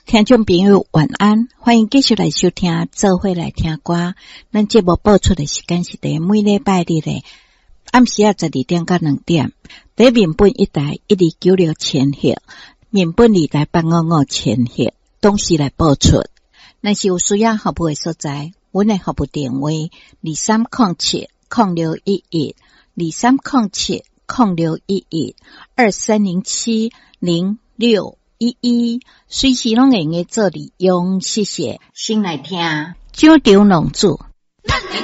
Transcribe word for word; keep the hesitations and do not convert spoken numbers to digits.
听众朋友晚安，欢迎继续来收听做伙来听歌。咱节目播出的时间是在每礼拜日的暗时啊十二点到两点，在面本一台一二九六千赫，面本二台八五五千赫，同时来播出。若是有需要服务的所在，阮的服务电话二三零七零六一一二三零七零六一一二三零七零六一一，随时拢会用做利用。谢谢。先来听《九条龙珠》。